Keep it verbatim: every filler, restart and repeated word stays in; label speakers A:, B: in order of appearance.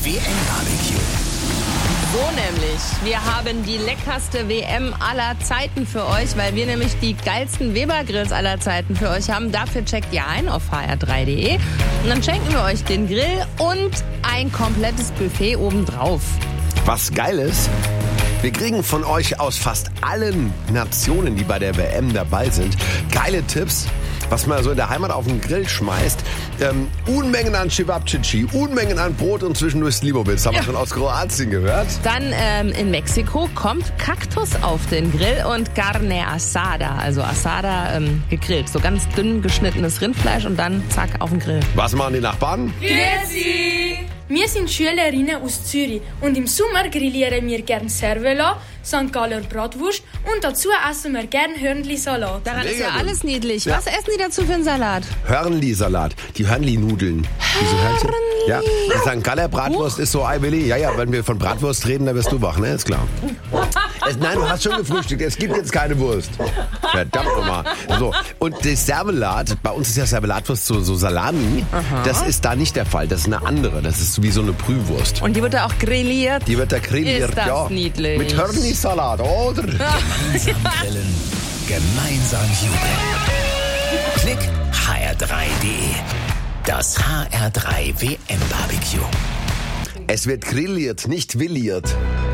A: W M-Barbecue.
B: So nämlich. Wir haben die leckerste W M aller Zeiten für euch, weil wir nämlich die geilsten Weber-Grills aller Zeiten für euch haben. Dafür checkt ihr ein auf h r drei punkt d e und dann schenken wir euch den Grill und ein komplettes Buffet obendrauf.
C: Was geil ist, wir kriegen von euch aus fast allen Nationen, die bei der W M dabei sind, geile Tipps, was man so in der Heimat auf den Grill schmeißt. Ähm, Unmengen an Cevapcici, Unmengen an Brot und zwischendurch Slivovitz, haben ja. wir schon aus Kroatien gehört.
B: Dann ähm, in Mexiko kommt Kaktus auf den Grill und Carne Asada, also Asada ähm, gegrillt. So ganz dünn geschnittenes Rindfleisch und dann zack auf den Grill.
C: Was machen die Nachbarn?
D: Grüezi! Wir sind Schülerinnen aus Zürich und im Sommer grillieren wir gern Cervela, Sankt Galler Bratwurst und dazu essen wir gern Hörnli-Salat.
B: Daran ist ja
C: Mega
B: alles niedlich.
C: Ja.
B: Was essen die dazu für einen Salat?
C: Hörnli-Salat, die Hörnli-Nudeln. Diese Hörnchen. Ja, die Sankt Galler Bratwurst
B: Huch.
C: ist so, ei Willi, ja, ja, wenn wir von Bratwurst reden, dann wirst du wach, ne, ist klar. Es, nein, du hast schon gefrühstückt, es gibt jetzt keine Wurst. Verdammt nochmal. So, und das Servelat, bei uns ist ja Servelatwurst so, so Salami,
B: Aha.
C: das ist da nicht der Fall, das ist eine andere, das ist wie so eine Brühwurst.
B: Und die wird da auch grilliert.
C: Die wird da grilliert,
B: Ist das
C: ja.
B: niedlich.
C: Mit Hörnli-Salat, oder?
A: Gemeinsam grillen, gemeinsam jubeln. Klick h r drei punkt d e. Das H R drei W M-Barbecue.
C: Es wird grilliert, nicht villiert.